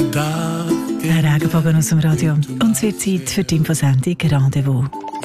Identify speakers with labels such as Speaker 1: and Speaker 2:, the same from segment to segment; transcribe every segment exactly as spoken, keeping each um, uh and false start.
Speaker 1: Ein Regenbogen aus dem Radio. Und es wird Zeit für die Infosendung Rendezvous.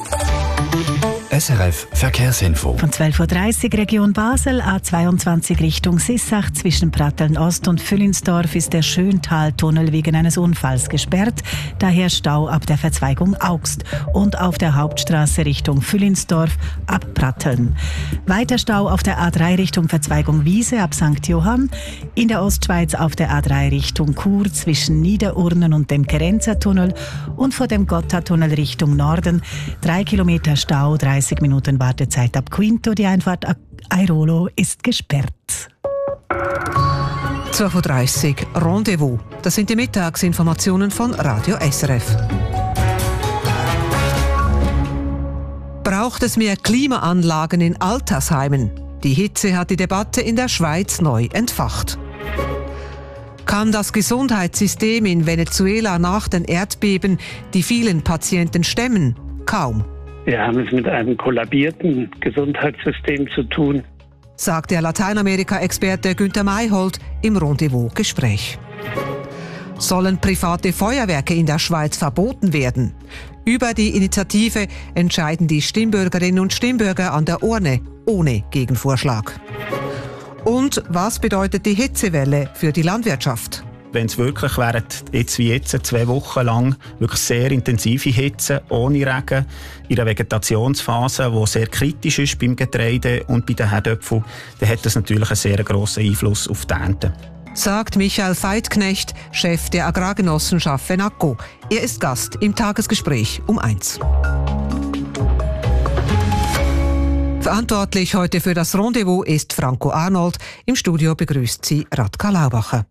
Speaker 2: S R F Verkehrsinfo.
Speaker 1: Von zwölf Uhr dreißig Region Basel, A zweiundzwanzig Richtung Sissach. Zwischen Pratteln Ost und Füllinsdorf ist der Schöntaltunnel wegen eines Unfalls gesperrt. Daher Stau ab der Verzweigung Augst. Und auf der Hauptstraße Richtung Füllinsdorf ab Pratteln. Weiter Stau auf der A drei Richtung Verzweigung Wiese ab Sankt Johann. In der Ostschweiz auf der A drei Richtung Chur zwischen Niederurnen und dem Kerenzer Tunnel. Und vor dem Gotthardtunnel Richtung Norden. Drei Kilometer Stau, dreißig Minuten Wartezeit ab Quinto. Die Einfahrt Airolo ist gesperrt.
Speaker 3: zwölf Uhr dreißig Rendezvous. Das sind die Mittagsinformationen von Radio S R F. Braucht es mehr Klimaanlagen in Altersheimen? Die Hitze hat die Debatte in der Schweiz neu entfacht. Kann das Gesundheitssystem in Venezuela nach den Erdbeben die vielen Patienten stemmen? Kaum.
Speaker 4: Wir haben es mit einem kollabierten Gesundheitssystem zu tun,
Speaker 3: sagt der Lateinamerika-Experte Günther Mayhold im Rendezvous-Gespräch. Sollen private Feuerwerke in der Schweiz verboten werden? Über die Initiative entscheiden die Stimmbürgerinnen und Stimmbürger an der Urne ohne Gegenvorschlag. Und was bedeutet die Hitzewelle für die Landwirtschaft?
Speaker 5: Wenn es wirklich während jetzt wie jetzt zwei Wochen lang wirklich sehr intensive Hitze ohne Regen in einer Vegetationsphase, die sehr kritisch ist beim Getreide und bei den Herdöpfeln, dann hat das natürlich einen sehr grossen Einfluss auf die Ernte.
Speaker 3: Sagt Michael Veithknecht, Chef der Agrargenossenschaft Fenaco. Er ist Gast im Tagesgespräch um eins. Verantwortlich heute für das Rendezvous ist Franco Arnold. Im Studio begrüßt sie Radka Laubacher.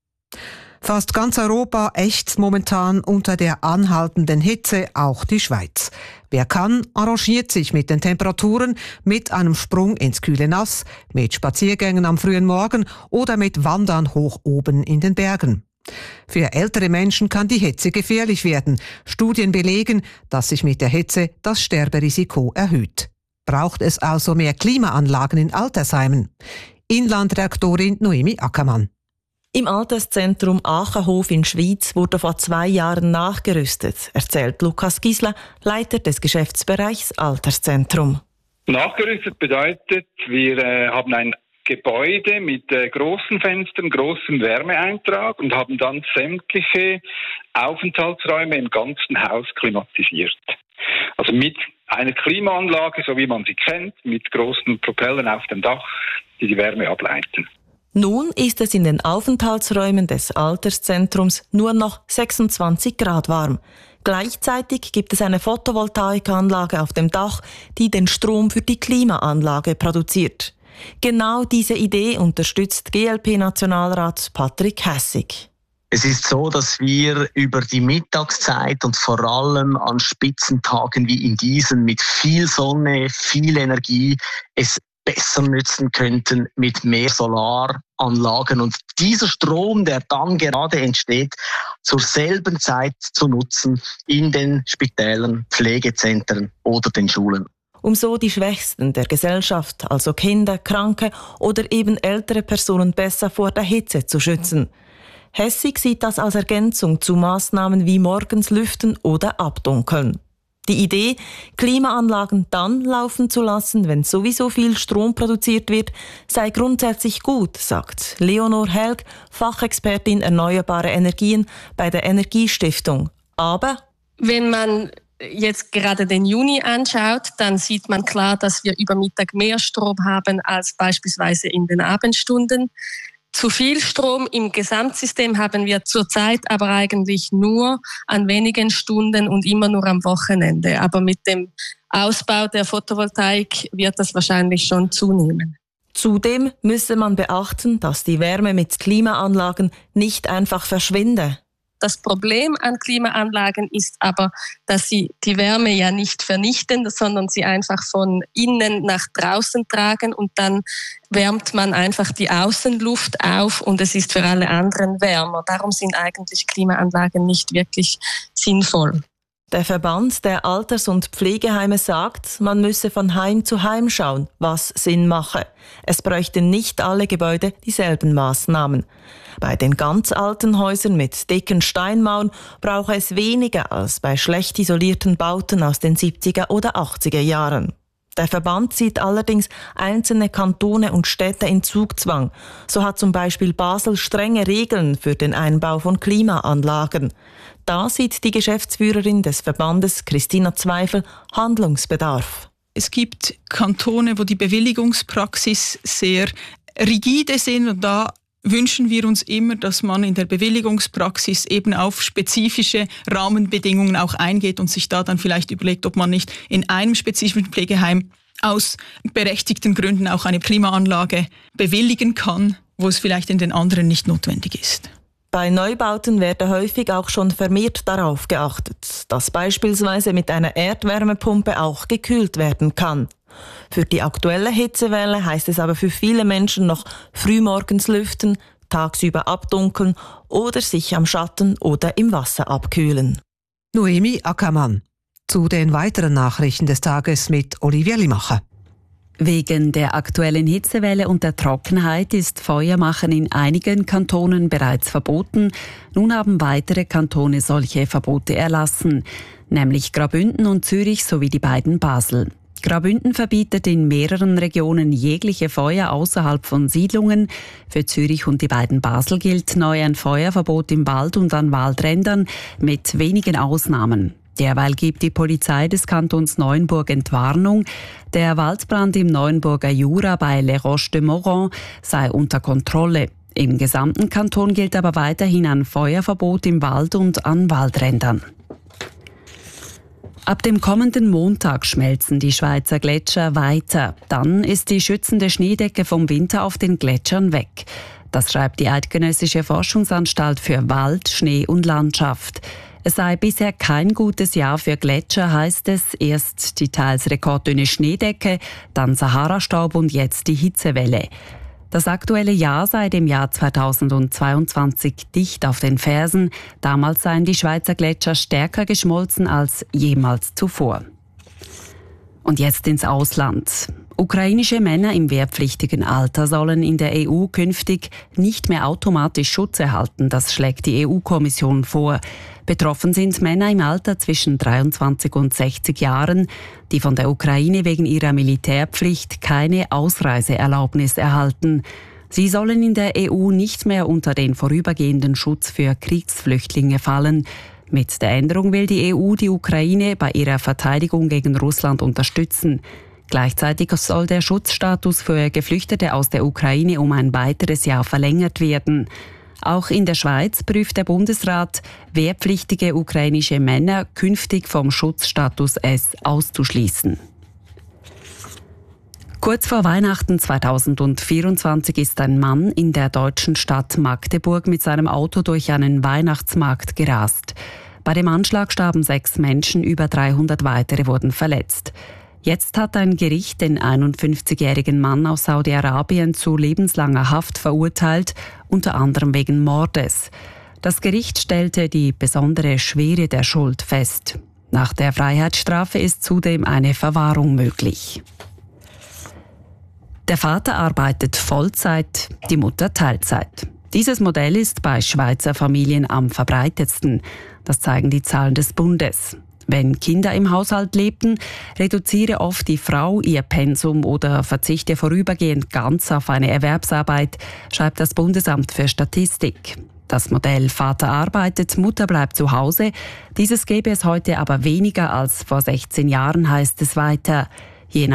Speaker 3: Fast ganz Europa ächzt momentan unter der anhaltenden Hitze, auch die Schweiz. Wer kann, arrangiert sich mit den Temperaturen, mit einem Sprung ins kühle Nass, mit Spaziergängen am frühen Morgen oder mit Wandern hoch oben in den Bergen. Für ältere Menschen kann die Hitze gefährlich werden. Studien belegen, dass sich mit der Hitze das Sterberisiko erhöht. Braucht es also mehr Klimaanlagen in Altersheimen? Inlandredaktorin Noemi Ackermann.
Speaker 6: Im Alterszentrum Achenhof in Schwyz wurde vor zwei Jahren nachgerüstet, erzählt Lukas Gisler, Leiter des Geschäftsbereichs Alterszentrum.
Speaker 7: Nachgerüstet bedeutet, wir äh, haben ein Gebäude mit äh, großen Fenstern, großem Wärmeeintrag und haben dann sämtliche Aufenthaltsräume im ganzen Haus klimatisiert. Also mit einer Klimaanlage, so wie man sie kennt, mit großen Propellern auf dem Dach, die die Wärme ableiten.
Speaker 6: Nun ist es in den Aufenthaltsräumen des Alterszentrums nur noch sechsundzwanzig Grad warm. Gleichzeitig gibt es eine Photovoltaikanlage auf dem Dach, die den Strom für die Klimaanlage produziert. Genau diese Idee unterstützt G L P-Nationalrat Patrick Hässig.
Speaker 8: Es ist so, dass wir über die Mittagszeit und vor allem an Spitzentagen wie in diesen mit viel Sonne, viel Energie es besser nützen könnten mit mehr Solaranlagen und dieser Strom, der dann gerade entsteht, zur selben Zeit zu nutzen in den Spitälern, Pflegezentren oder den Schulen.
Speaker 6: Um so die Schwächsten der Gesellschaft, also Kinder, Kranke oder eben ältere Personen besser vor der Hitze zu schützen. Hässig sieht das als Ergänzung zu Maßnahmen wie morgens lüften oder abdunkeln. Die Idee, Klimaanlagen dann laufen zu lassen, wenn sowieso viel Strom produziert wird, sei grundsätzlich gut, sagt Leonor Helg, Fachexpertin erneuerbare Energien bei der Energiestiftung. Aber
Speaker 9: wenn man jetzt gerade den Juni anschaut, dann sieht man klar, dass wir über Mittag mehr Strom haben als beispielsweise in den Abendstunden. Zu viel Strom im Gesamtsystem haben wir zurzeit aber eigentlich nur an wenigen Stunden und immer nur am Wochenende. Aber mit dem Ausbau der Photovoltaik wird das wahrscheinlich schon zunehmen.
Speaker 6: Zudem müsse man beachten, dass die Wärme mit Klimaanlagen nicht einfach verschwinde.
Speaker 9: Das Problem an Klimaanlagen ist aber, dass sie die Wärme ja nicht vernichten, sondern sie einfach von innen nach draußen tragen und dann wärmt man einfach die Außenluft auf und es ist für alle anderen wärmer. Darum sind eigentlich Klimaanlagen nicht wirklich sinnvoll.
Speaker 6: Der Verband der Alters- und Pflegeheime sagt, man müsse von Heim zu Heim schauen, was Sinn mache. Es bräuchten nicht alle Gebäude dieselben Maßnahmen. Bei den ganz alten Häusern mit dicken Steinmauern brauche es weniger als bei schlecht isolierten Bauten aus den siebziger oder achtziger Jahren. Der Verband sieht allerdings einzelne Kantone und Städte in Zugzwang. So hat zum Beispiel Basel strenge Regeln für den Einbau von Klimaanlagen. Da sieht die Geschäftsführerin des Verbandes, Christina Zweifel, Handlungsbedarf.
Speaker 10: Es gibt Kantone, wo die Bewilligungspraxis sehr rigide sind, und da wünschen wir uns immer, dass man in der Bewilligungspraxis eben auf spezifische Rahmenbedingungen auch eingeht und sich da dann vielleicht überlegt, ob man nicht in einem spezifischen Pflegeheim aus berechtigten Gründen auch eine Klimaanlage bewilligen kann, wo es vielleicht in den anderen nicht notwendig ist.
Speaker 6: Bei Neubauten werde häufig auch schon vermehrt darauf geachtet, dass beispielsweise mit einer Erdwärmepumpe auch gekühlt werden kann. Für die aktuelle Hitzewelle heißt es aber für viele Menschen noch frühmorgens lüften, tagsüber abdunkeln oder sich am Schatten oder im Wasser abkühlen.
Speaker 3: Noemi Ackermann. Zu den weiteren Nachrichten des Tages mit Olivia Limacher.
Speaker 11: Wegen der aktuellen Hitzewelle und der Trockenheit ist Feuermachen in einigen Kantonen bereits verboten. Nun haben weitere Kantone solche Verbote erlassen, nämlich Graubünden und Zürich sowie die beiden Basel. Graubünden verbietet in mehreren Regionen jegliche Feuer außerhalb von Siedlungen. Für Zürich und die beiden Basel gilt neu ein Feuerverbot im Wald und an Waldrändern mit wenigen Ausnahmen. Derweil gibt die Polizei des Kantons Neuenburg Entwarnung. Der Waldbrand im Neuenburger Jura bei Les Roches de Moron sei unter Kontrolle. Im gesamten Kanton gilt aber weiterhin ein Feuerverbot im Wald und an Waldrändern. Ab dem kommenden Montag schmelzen die Schweizer Gletscher weiter. Dann ist die schützende Schneedecke vom Winter auf den Gletschern weg. Das schreibt die Eidgenössische Forschungsanstalt für Wald, Schnee und Landschaft. Es sei bisher kein gutes Jahr für Gletscher, heißt es. Erst die teils rekorddünne Schneedecke, dann Sahara-Staub und jetzt die Hitzewelle. Das aktuelle Jahr sei dem Jahr zweitausendzweiundzwanzig dicht auf den Fersen. Damals seien die Schweizer Gletscher stärker geschmolzen als jemals zuvor. Und jetzt ins Ausland. Ukrainische Männer im wehrpflichtigen Alter sollen in der E U künftig nicht mehr automatisch Schutz erhalten. Das schlägt die E U-Kommission vor. Betroffen sind Männer im Alter zwischen dreiundzwanzig und sechzig Jahren, die von der Ukraine wegen ihrer Militärpflicht keine Ausreiseerlaubnis erhalten. Sie sollen in der E U nicht mehr unter den vorübergehenden Schutz für Kriegsflüchtlinge fallen. Mit der Änderung will die E U die Ukraine bei ihrer Verteidigung gegen Russland unterstützen. Gleichzeitig soll der Schutzstatus für Geflüchtete aus der Ukraine um ein weiteres Jahr verlängert werden. Auch in der Schweiz prüft der Bundesrat, wehrpflichtige ukrainische Männer künftig vom Schutzstatus S auszuschließen. Kurz vor Weihnachten zweitausendvierundzwanzig ist ein Mann in der deutschen Stadt Magdeburg mit seinem Auto durch einen Weihnachtsmarkt gerast. Bei dem Anschlag starben sechs Menschen, über dreihundert weitere wurden verletzt. Jetzt hat ein Gericht den einundfünfzigjährigen Mann aus Saudi-Arabien zu lebenslanger Haft verurteilt, unter anderem wegen Mordes. Das Gericht stellte die besondere Schwere der Schuld fest. Nach der Freiheitsstrafe ist zudem eine Verwahrung möglich. Der Vater arbeitet Vollzeit, die Mutter Teilzeit. Dieses Modell ist bei Schweizer Familien am verbreitetsten. Das zeigen die Zahlen des Bundes. Wenn Kinder im Haushalt lebten, reduziere oft die Frau ihr Pensum oder verzichte vorübergehend ganz auf eine Erwerbsarbeit, schreibt das Bundesamt für Statistik. Das Modell Vater arbeitet, Mutter bleibt zu Hause. Dieses gäbe es heute aber weniger als vor sechzehn Jahren, heißt es weiter.